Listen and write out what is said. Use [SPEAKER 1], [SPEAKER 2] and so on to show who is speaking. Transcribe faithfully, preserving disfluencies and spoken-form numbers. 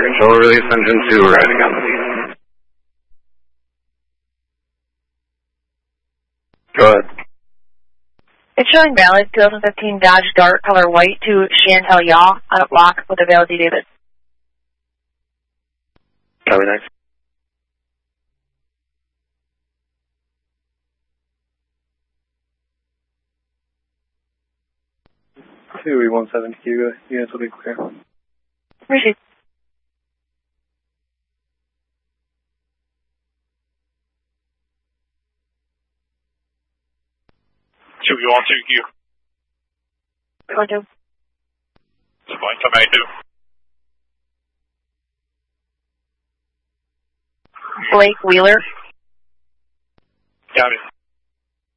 [SPEAKER 1] control, release engine two, riding on the lead. Go ahead.
[SPEAKER 2] It's showing valid two thousand fifteen Dodge Dart color white to Chantel Yaw on a block with a valid D. David.
[SPEAKER 1] Copy, next. two E one seven Q, units will be clear.
[SPEAKER 2] Received.
[SPEAKER 3] two E one two Q.
[SPEAKER 2] One two.
[SPEAKER 3] Point to May two.
[SPEAKER 2] Blake Wheeler.
[SPEAKER 3] Copy.